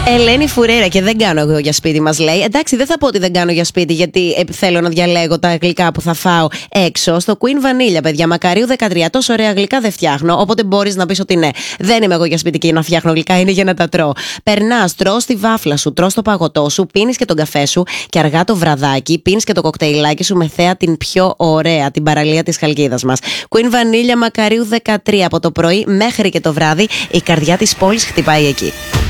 Ελένη Φουρέρα, και δεν κάνω εγώ για σπίτι, μας λέει. Εντάξει, δεν θα πω ότι δεν κάνω για σπίτι, γιατί θέλω να διαλέγω τα γλυκά που θα φάω έξω. Στο Queen Vanilla, παιδιά, Μακαρίου 13. Τόσο ωραία γλυκά δεν φτιάχνω. Οπότε μπορείς να πεις ότι ναι, δεν είμαι εγώ για σπίτι και να φτιάχνω γλυκά, είναι για να τα τρώω. Περνάς, τρως τη βάφλα σου, τρως το παγωτό σου, πίνεις και τον καφέ σου και αργά το βραδάκι πίνεις και το κοκτέιλάκι σου με θέα την πιο ωραία, την παραλία της Χαλκίδας μας. Queen Vanilla, Μακαρίου 13. Από το πρωί μέχρι και το βράδυ η καρδιά της πόλης χτυπάει εκεί.